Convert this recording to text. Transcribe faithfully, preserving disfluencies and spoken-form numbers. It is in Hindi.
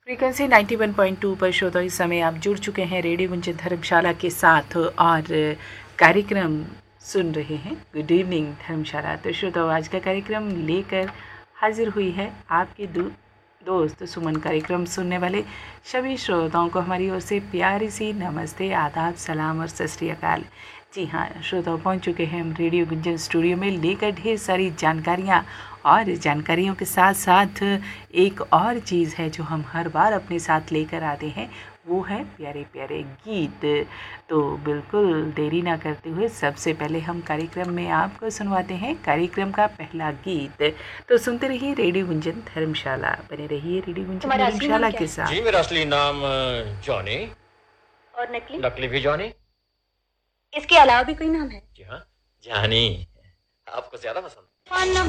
Frequency ninety one point two पर श्रोता इस समय आप जुड़ चुके हैं रेडियो गुंजन धर्मशाला के साथ और कार्यक्रम सुन रहे हैं गुड इवनिंग धर्मशाला। तो श्रोता आज का कार्यक्रम लेकर हाजिर हुई है आपके दो दोस्त सुमन। कार्यक्रम सुनने वाले सभी श्रोताओं को हमारी ओर से प्यारी सी नमस्ते, आदाब, सलाम और सत श्री अकाल। जी हाँ श्रोताओं, पहुँच चुके हैं हम रेडियो गुंजन स्टूडियो में लेकर ढेर सारी जानकारियाँ और जानकारियों के साथ साथ एक और चीज़ है जो हम हर बार अपने साथ लेकर आते हैं, वो है प्यारे प्यारे गीत। तो बिल्कुल देरी ना करते हुए सबसे पहले हम कार्यक्रम में आपको सुनवाते हैं कार्यक्रम का पहला गीत। तो सुनते रहिए रेडियो गुंजन धर्मशाला, बने रहिए रेडियो गुंजन धर्मशाला के साथ। जी मेरा असली नाम जॉनी। और नकली? नकली भी जॉनी। इसके अलावा भी कोई नाम है? जी हाँ, जानी। आपको ज्यादा पसंद?